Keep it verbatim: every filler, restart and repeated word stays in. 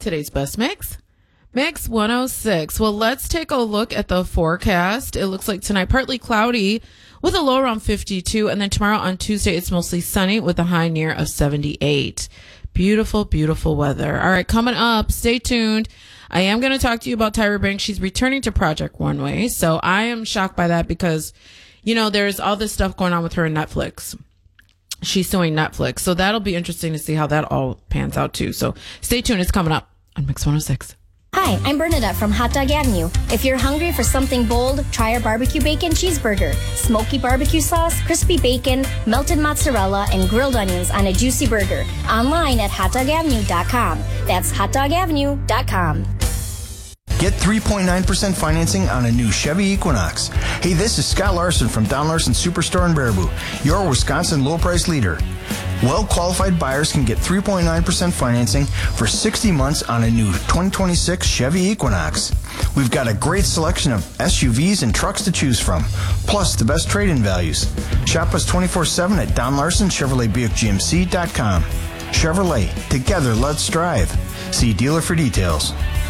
Today's best mix, Mix one oh six. Well, let's take a look at the forecast. It looks like tonight partly cloudy with a low around fifty-two, and then tomorrow on Tuesday it's mostly sunny with a high near of seventy-eight. Beautiful, beautiful weather. All right, coming up, stay tuned. I am going to talk to you about Tyra Banks. She's returning to Project Runway, so I am shocked by that because, you know, there's all this stuff going on with her and Netflix. She's suing Netflix, so that'll be interesting to see how that all pans out too. So stay tuned. It's coming up on Mix one oh six. Hi, I'm Bernadette from Hot Dog Avenue. If you're hungry for something bold, try our barbecue bacon cheeseburger. Smoky barbecue sauce, crispy bacon, melted mozzarella, and grilled onions on a juicy burger. Online at hot dog avenue dot com. That's hot dog avenue dot com. Get three point nine percent financing on a new Chevy Equinox. Hey, this is Scott Larson from Don Larson Superstore in Baraboo, your Wisconsin low price leader. Well-qualified buyers can get three point nine percent financing for sixty months on a new twenty twenty-six Chevy Equinox. We've got a great selection of S U Vs and trucks to choose from, plus the best trade-in values. Shop us twenty-four seven at Don Larson Chevrolet Buick G M C dot com. Chevrolet, together let's drive. See dealer for details.